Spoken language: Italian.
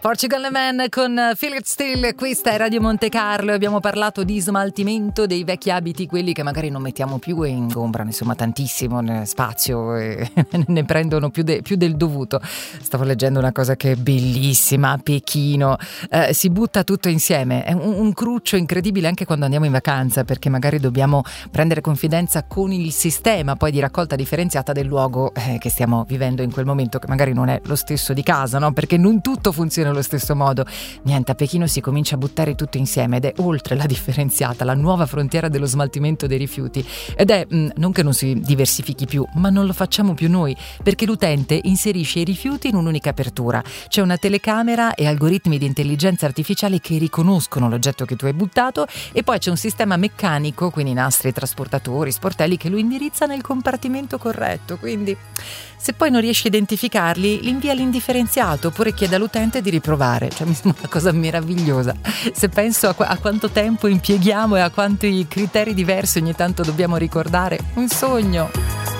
Portugal Man con Feel It Still, questa è Radio Monte Carlo e abbiamo parlato di smaltimento dei vecchi abiti, quelli che magari non mettiamo più e ingombrano insomma tantissimo spazio e ne prendono più del dovuto. Stavo leggendo una cosa che è bellissima a Pechino, si butta tutto insieme, è un cruccio incredibile anche quando andiamo in vacanza, perché magari dobbiamo prendere confidenza con il sistema poi di raccolta differenziata del luogo che stiamo vivendo in quel momento, che magari non è lo stesso di casa, no? Perché non tutto funziona allo stesso modo. Niente, a Pechino si comincia a buttare tutto insieme ed è oltre la differenziata, la nuova frontiera dello smaltimento dei rifiuti, ed è non che non si diversifichi più, ma non lo facciamo più noi, perché l'utente inserisce i rifiuti in un'unica apertura. C'è una telecamera e algoritmi di intelligenza artificiale che riconoscono l'oggetto che tu hai buttato e poi c'è un sistema meccanico, quindi nastri, trasportatori, sportelli, che lo indirizza nel compartimento corretto. Quindi se poi non riesci a identificarli, li invia all'indifferenziato oppure chiede all'utente di riprovare. Cioè mi sembra una cosa meravigliosa. Se penso a quanto tempo impieghiamo e a quanti criteri diversi ogni tanto dobbiamo ricordare, un sogno.